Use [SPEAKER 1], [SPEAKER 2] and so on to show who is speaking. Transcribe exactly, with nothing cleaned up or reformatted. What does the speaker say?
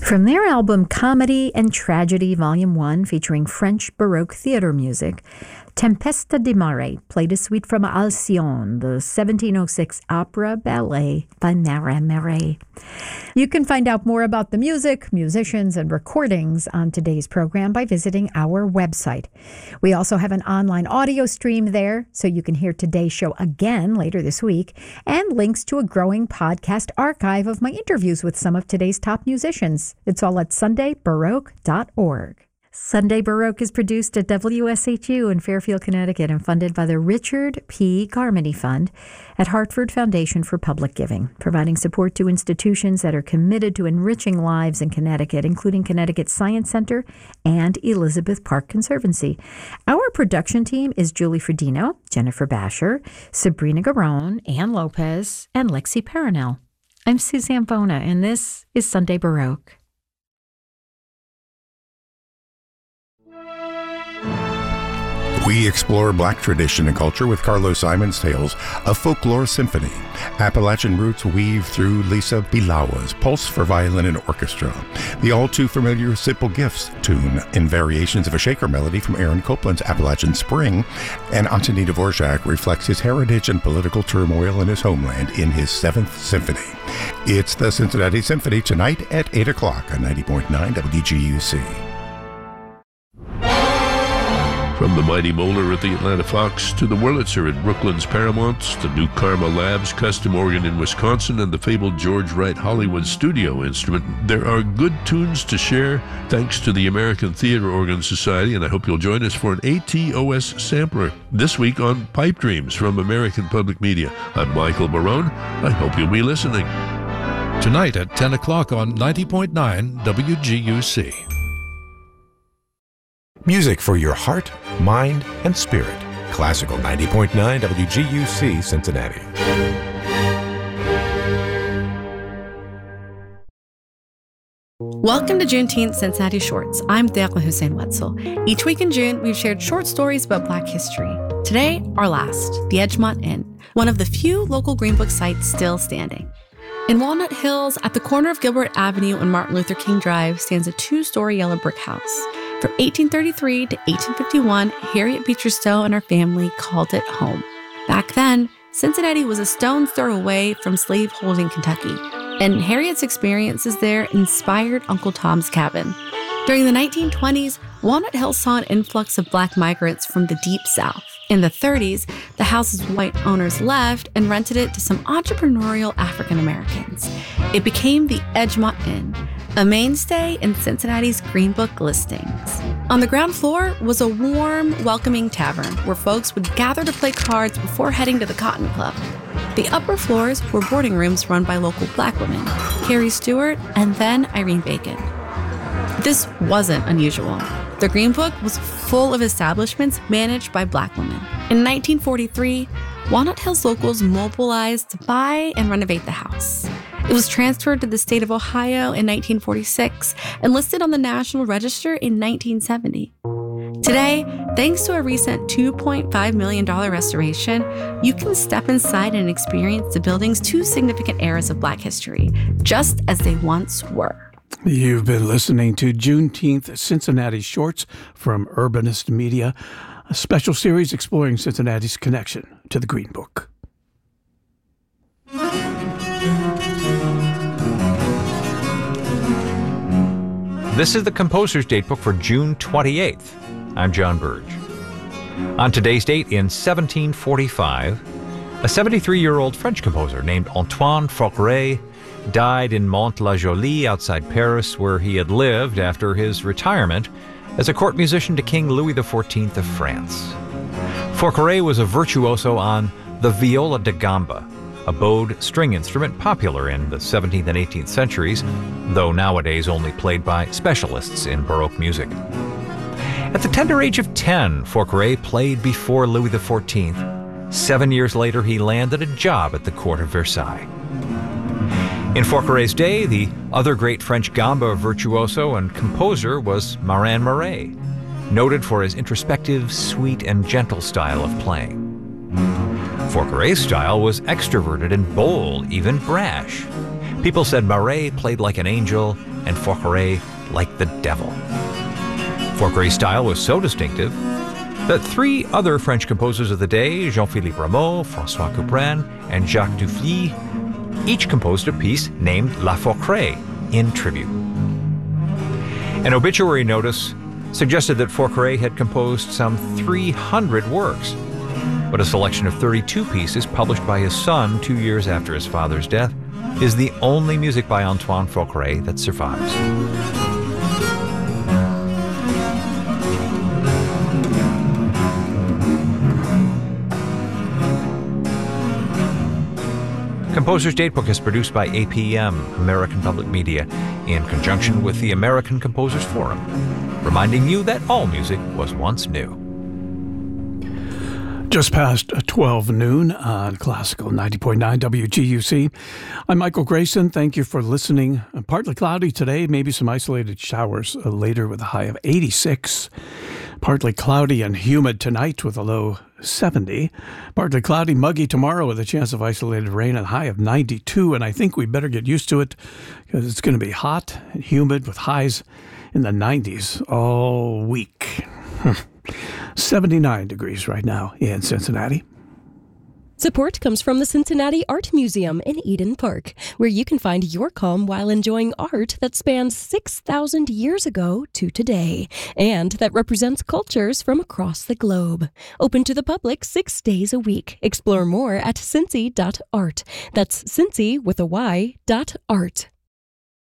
[SPEAKER 1] From their album Comedy and Tragedy Volume one, featuring French Baroque theater music, Tempesta di Mare played a suite from Alcyon, the seventeen oh six opera ballet by Marin Marais. You can find out more about the music, musicians, and recordings on today's program by visiting our website. We also have an online audio stream there, so you can hear today's show again later this week, and links to a growing podcast archive of my interviews with some of today's top musicians. It's all at sunday baroque dot org. Sunday Baroque is produced at W S H U in Fairfield, Connecticut, and funded by the Richard P. Garmany Fund at Hartford Foundation for Public Giving, providing support to institutions that are committed to enriching lives in Connecticut, including Connecticut Science Center and Elizabeth Park Conservancy. Our production team is Julie Fredino, Jennifer Basher, Sabrina Garone, Ann Lopez, and Lexi Paranel. I'm Suzanne Bona, and this is Sunday Baroque.
[SPEAKER 2] We explore Black tradition and culture with Carlos Simon's Tales of Folklore Symphony. Appalachian roots weave through Lisa Bilawa's Pulse for Violin and Orchestra. The all-too-familiar Simple Gifts tune in variations of a shaker melody from Aaron Copland's Appalachian Spring, and Antoni Dvorak reflects his heritage and political turmoil in his homeland in his Seventh Symphony. It's the Cincinnati Symphony tonight at eight o'clock on ninety point nine W G U C.
[SPEAKER 3] From the mighty Moeller at the Atlanta Fox to the Wurlitzer at Brooklyn's Paramount, the new Karma Labs custom organ in Wisconsin, and the fabled George Wright Hollywood studio instrument, there are good tunes to share thanks to the American Theater Organ Society, and I hope you'll join us for an A T O S sampler this week on Pipe Dreams from American Public Media. I'm Michael Barone. I hope you'll be listening.
[SPEAKER 4] Tonight at ten o'clock on ninety point nine W G U C.
[SPEAKER 5] Music for your heart, mind, and spirit. Classical ninety point nine W G U C, Cincinnati.
[SPEAKER 6] Welcome to Juneteenth Cincinnati Shorts. I'm Dequa Hussein Wetzel. Each week in June, we've shared short stories about Black history. Today, our last, the Edgemont Inn, one of the few local Green Book sites still standing. In Walnut Hills, at the corner of Gilbert Avenue and Martin Luther King Drive, stands a two-story yellow brick house. From eighteen thirty-three to eighteen fifty-one, Harriet Beecher Stowe and her family called it home. Back then, Cincinnati was a stone's throw away from slaveholding Kentucky, and Harriet's experiences there inspired Uncle Tom's Cabin. During the nineteen twenties, Walnut Hills saw an influx of Black migrants from the Deep South. In the thirties, the house's white owners left and rented it to some entrepreneurial African Americans. It became the Edgemont Inn, a mainstay in Cincinnati's Green Book listings. On the ground floor was a warm, welcoming tavern where folks would gather to play cards before heading to the Cotton Club. The upper floors were boarding rooms run by local Black women, Carrie Stewart and then Irene Bacon. This wasn't unusual. The Green Book was full of establishments managed by Black women. In nineteen forty-three, Walnut Hills locals mobilized to buy and renovate the house. It was transferred to the state of Ohio in nineteen forty-six and listed on the National Register in nineteen seventy. Today, thanks to a recent two point five million dollars restoration, you can step inside and experience the building's two significant eras of Black history, just as they once were.
[SPEAKER 7] You've been listening to Juneteenth Cincinnati Shorts from Urbanist Media, a special series exploring Cincinnati's connection to the Green Book.
[SPEAKER 8] This is the Composer's Datebook for June twenty-eighth. I'm John Burge. On today's date in seventeen forty-five, a seventy-three-year-old French composer named Antoine Forqueray died in Mantes-la-Jolie outside Paris, where he had lived after his retirement as a court musician to King Louis the fourteenth of France. Forqueray was a virtuoso on the viola da gamba, a bowed string instrument popular in the seventeenth and eighteenth centuries, though nowadays only played by specialists in Baroque music. At the tender age of ten, Forqueray played before Louis the fourteenth. Seven years later, he landed a job at the court of Versailles. In Forqueray's day, the other great French gamba virtuoso and composer was Marin Marais, noted for his introspective, sweet, and gentle style of playing. Forqueray's style was extroverted and bold, even brash. People said Marais played like an angel and Forqueray like the devil. Forqueray's style was so distinctive that three other French composers of the day, Jean-Philippe Rameau, François Couperin, and Jacques Dufy, each composed a piece named La Forqueray in tribute. An obituary notice suggested that Forqueray had composed some three hundred works, but a selection of thirty-two pieces published by his son two years after his father's death is the only music by Antoine Forqueray that survives. Composer's Datebook is produced by A P M, American Public Media, in conjunction with the American Composers Forum, reminding you that all music was once new.
[SPEAKER 7] Just past twelve noon on Classical ninety point nine W G U C. I'm Michael Grayson. Thank you for listening. Partly cloudy today, maybe some isolated showers later with a high of eighty-six. Partly cloudy and humid tonight with a low seventy. Partly cloudy, muggy tomorrow with a chance of isolated rain and a high of ninety-two. And I think we better get used to it because it's going to be hot and humid with highs in the nineties all week. seventy-nine degrees right now in Cincinnati.
[SPEAKER 9] Support comes from the Cincinnati Art Museum in Eden Park, where you can find your calm while enjoying art that spans six thousand years ago to today, and that represents cultures from across the globe. Open to the public six days a week. Explore more at cincy dot art. That's Cincy with a Y, dot art.